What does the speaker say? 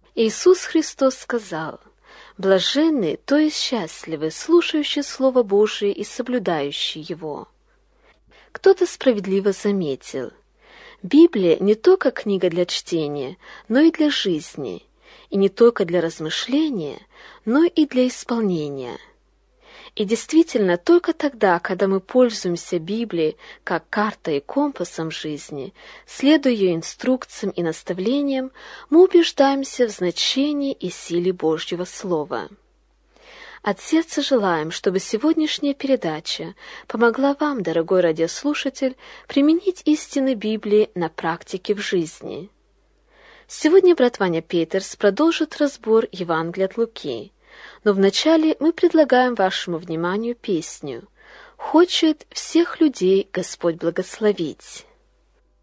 Иисус Христос сказал: «Блаженны, то есть счастливы, слушающие Слово Божие и соблюдающие его». Кто-то справедливо заметил: Библия не только книга для чтения, но и для жизни, и не только для размышления, но и для исполнения. И действительно, только тогда, когда мы пользуемся Библией как картой и компасом жизни, следуя ее инструкциям и наставлениям, мы убеждаемся в значении и силе Божьего Слова. От сердца желаем, чтобы сегодняшняя передача помогла вам, дорогой радиослушатель, применить истины Библии на практике в жизни. Сегодня брат Ваня Петерс продолжит разбор Евангелия от Луки, но вначале мы предлагаем вашему вниманию песню «Хочет всех людей Господь благословить».